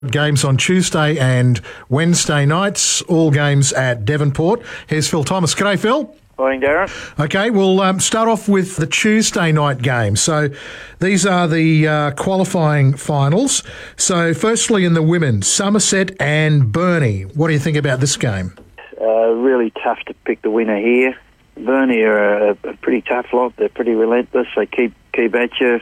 Games on Tuesday and Wednesday nights, all games at Devonport. Here's Phil Thomas. G'day, Phil. Morning, Darren. Okay, we'll start off with the Tuesday night game. So these are the qualifying finals. So firstly in the women, Somerset and Burnie. What do you think about this game? Really tough to pick the winner here. Burnie are a pretty tough lot. They're pretty relentless. They keep at you.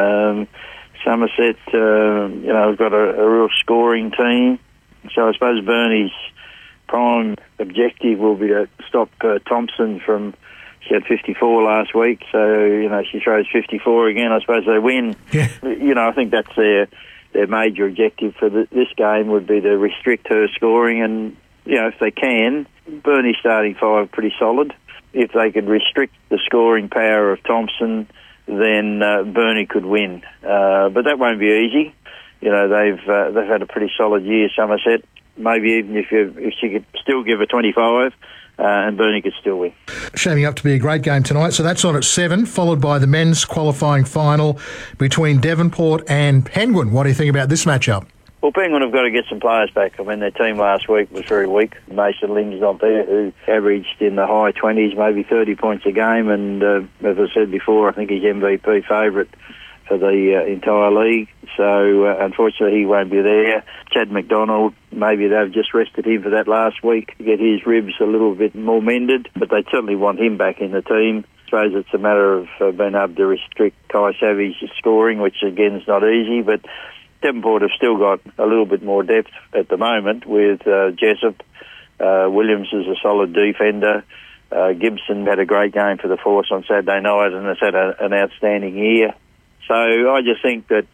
Somerset, have got a real scoring team. So I suppose Burnie's prime objective will be to stop Thompson from... She had 54 last week, so, she throws 54 again. I suppose they win. Yeah. I think that's their major objective for this game would be to restrict her scoring. And, if they can, Burnie's starting five pretty solid. If they could restrict the scoring power of Thompson, then Burnie could win. But that won't be easy. They've had a pretty solid year, Somerset. Maybe even if she could still give a 25, and Burnie could still win. Shaping up to be a great game tonight. So that's on at 7, followed by the men's qualifying final between Devonport and Penguin. What do you think about this matchup? Well, Penguin have got to get some players back. I mean, their team last week was very weak. Mason Ling's not there, who averaged in the high 20s, maybe 30 points a game. And as I said before, I think he's MVP favourite for the entire league. So, unfortunately, he won't be there. Chad McDonald, maybe they've just rested him for that last week to get his ribs a little bit more mended. But they certainly want him back in the team. I suppose it's a matter of being able to restrict Kai Savage's scoring, which, again, is not easy. But Devonport have still got a little bit more depth at the moment with Jessup. Williams is a solid defender. Gibson had a great game for the Force on Saturday night and has had an outstanding year. So I just think that,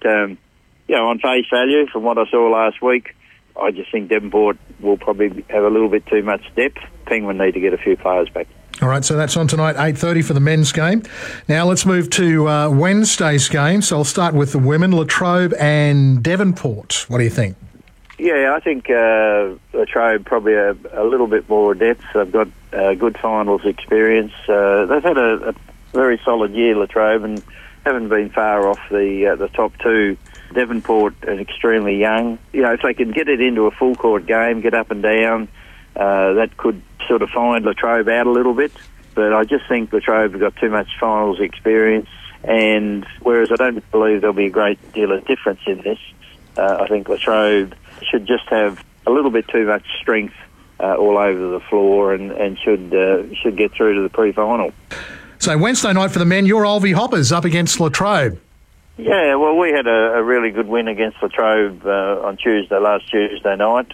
on face value, from what I saw last week, I just think Devonport will probably have a little bit too much depth. Penguin need to get a few players back. All right, so that's on tonight, 8:30 for the men's game. Now let's move to Wednesday's game. So I'll start with the women, Latrobe and Devonport. What do you think? Yeah, I think Latrobe probably a little bit more depth. They've got good finals experience. They've had a very solid year, Latrobe, and haven't been far off the top two. Devonport are extremely young. If they can get it into a full court game, get up and down, that could sort of find Latrobe out a little bit. But I just think Latrobe have got too much finals experience, and whereas I don't believe there'll be a great deal of difference in this, I think Latrobe should just have a little bit too much strength all over the floor and should get through to the pre-final. So Wednesday night for the men, your Alvie Hoppers up against Latrobe. Yeah, well, we had a really good win against Latrobe on last Tuesday night.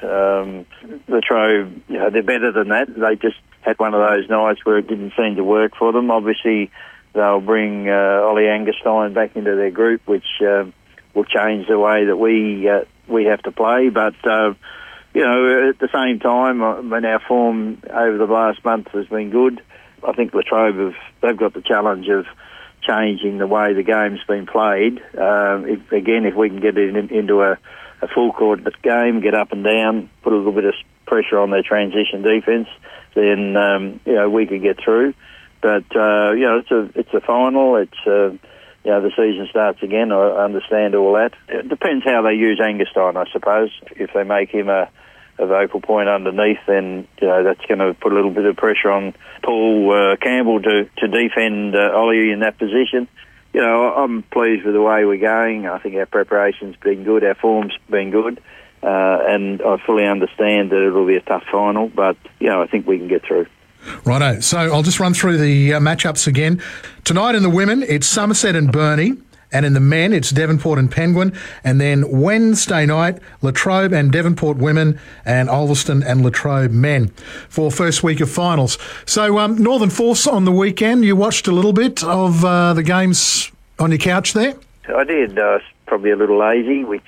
Latrobe, they're better than that. They just had one of those nights where it didn't seem to work for them. Obviously, they'll bring Ollie Angerstein back into their group, which will change the way that we have to play. But, at the same time, our form over the last month has been good. I think Latrobe they've got the challenge of changing the way the game's been played. If we can get it into a full court game, get up and down, put a little bit of pressure on their transition defence, then we could get through. But it's a final. It's the season starts again. I understand all that. It depends how they use Angerstein, I suppose. If they make him a vocal point underneath, then that's going to put a little bit of pressure on Paul Campbell to defend Ollie in that position. I'm pleased with the way we're going. I think our preparation's been good, our form's been good, and I fully understand that it'll be a tough final, but I think we can get through. Righto. So I'll just run through the matchups again. Tonight in the women, it's Somerset and Burnie. And in the men, it's Devonport and Penguin. And then Wednesday night, Latrobe and Devonport women and Ulverston and Latrobe men for first week of finals. So Northern Force on the weekend, you watched a little bit of the games on your couch there? I did. Probably a little lazy, which,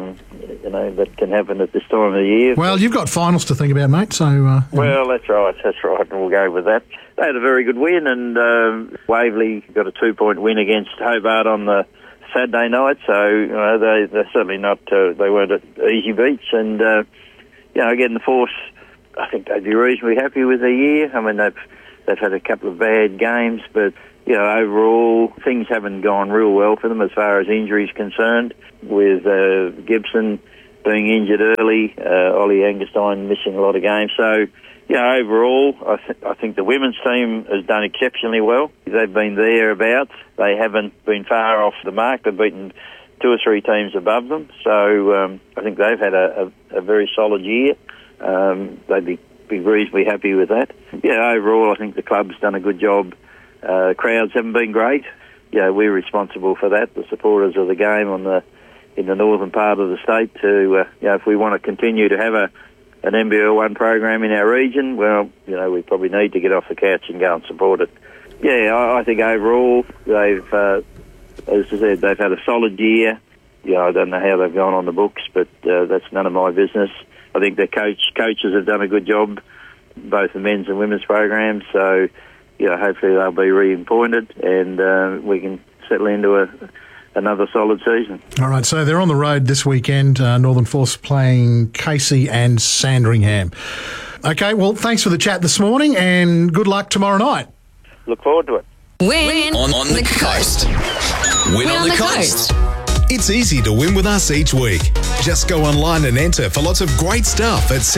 that can happen at this time of the year. Well, you've got finals to think about, mate. So. Well, that's right, and we'll go with that. They had a very good win, and Waverley got a 2-point win against Hobart on the Saturday night, so they're certainly not, they weren't easy beats, and again the Force, I think they'd be reasonably happy with their year. I mean they've had a couple of bad games, but overall things haven't gone real well for them as far as injuries concerned. With Gibson being injured early, Ollie Angerstein missing a lot of games. So, overall, I think the women's team has done exceptionally well. They've been thereabouts. They haven't been far off the mark. They've beaten 2 or 3 teams above them. So I think they've had a very solid year. They'd be reasonably happy with that. Overall, I think the club's done a good job. Crowds haven't been great. We're responsible for that, the supporters of the game in the northern part of the state. If we want to continue to have an NBL1 program in our region, we probably need to get off the couch and go and support it. I think overall they've, as I said, they've had a solid year. I don't know how they've gone on the books, but that's none of my business. I think their coaches have done a good job, both the men's and women's programs. So, hopefully they'll be reappointed and we can settle into another solid season. All right, so they're on the road this weekend, Northern Force playing Casey and Sandringham. Okay, well, thanks for the chat this morning and good luck tomorrow night. Look forward to it. Win on the coast. Win on the coast. It's easy to win with us each week. Just go online and enter for lots of great stuff at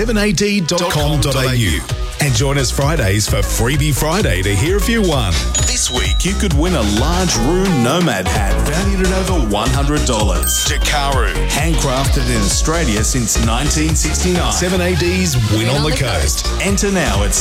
7ad.com.au. And join us Fridays for Freebie Friday to hear if you won. This week you could win a large Rune Nomad hat valued at over $100. Takaru, handcrafted in Australia since 1969. 7AD's Win on the Coast. Enter now at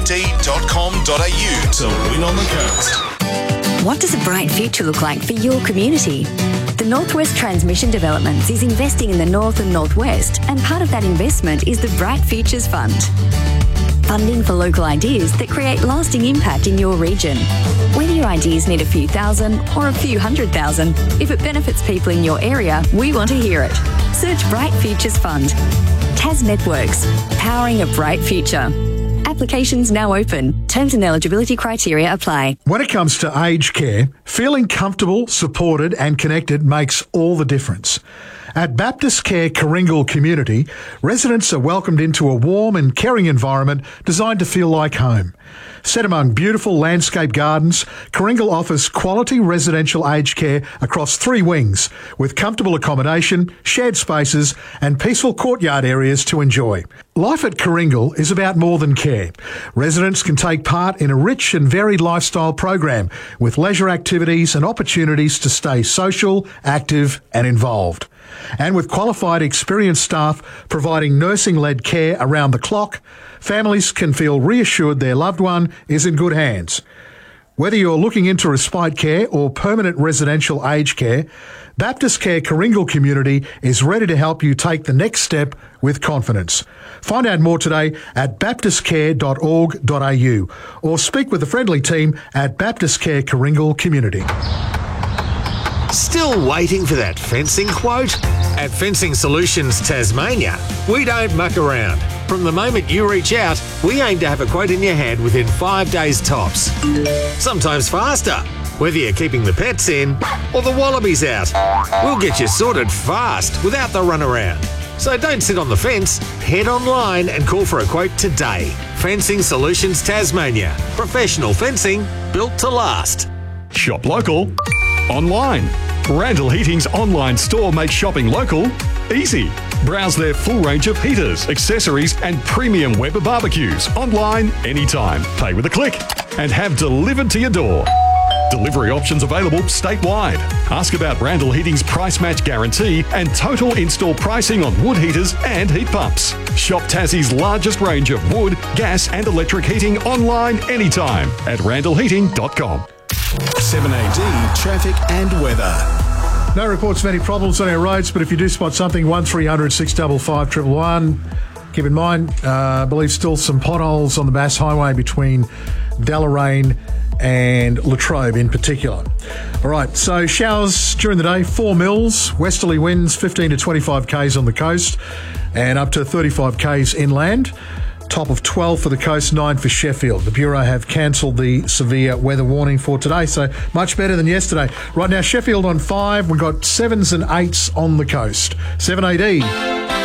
7ad.com.au to win on the coast. What does a bright future look like for your community? The Northwest Transmission Developments is investing in the North and Northwest, and part of that investment is the Bright Futures Fund. Funding for local ideas that create lasting impact in your region. Whether your ideas need a few thousand or a few $100,000, if it benefits people in your area, we want to hear it. Search Bright Futures Fund. Tas Networks, powering a bright future. Applications now open. Terms and eligibility criteria apply. When it comes to aged care, feeling comfortable, supported and connected makes all the difference. At Baptist Care Karingal Community, residents are welcomed into a warm and caring environment designed to feel like home. Set among beautiful landscape gardens, Karingal offers quality residential aged care across 3 wings, with comfortable accommodation, shared spaces and peaceful courtyard areas to enjoy. Life at Karingal is about more than care. Residents can take part in a rich and varied lifestyle program with leisure activities and opportunities to stay social, active and involved. And with qualified, experienced staff providing nursing-led care around the clock, families can feel reassured their loved one is in good hands. Whether you're looking into respite care or permanent residential aged care, Baptist Care Karingal Community is ready to help you take the next step with confidence. Find out more today at baptistcare.org.au or speak with the friendly team at Baptist Care Karingal Community. Still waiting for that fencing quote? At Fencing Solutions Tasmania, we don't muck around. From the moment you reach out, we aim to have a quote in your hand within 5 days tops. Sometimes faster, whether you're keeping the pets in or the wallabies out. We'll get you sorted fast without the runaround. So don't sit on the fence, head online and call for a quote today. Fencing Solutions Tasmania. Professional fencing built to last. Shop local, online. Randall Heating's online store makes shopping local easy. Browse their full range of heaters, accessories and premium Weber barbecues online anytime. Pay with a click and have delivered to your door. Delivery options available statewide. Ask about Randall Heating's price match guarantee and total install pricing on wood heaters and heat pumps. Shop Tassie's largest range of wood, gas and electric heating online anytime at randallheating.com. 7AD Traffic and Weather. No reports of any problems on our roads, but if you do spot something, 1300 655 111. Keep in mind, I believe still some potholes on the Bass Highway between Deloraine and Latrobe in particular. All right, so showers during the day, 4 mils, westerly winds 15 to 25 k's on the coast and up to 35 k's inland. Top of 12 for the coast, 9 for Sheffield. The Bureau have cancelled the severe weather warning for today, so much better than yesterday. Right now, Sheffield on 5. We've got 7s and 8s on the coast. 7AD.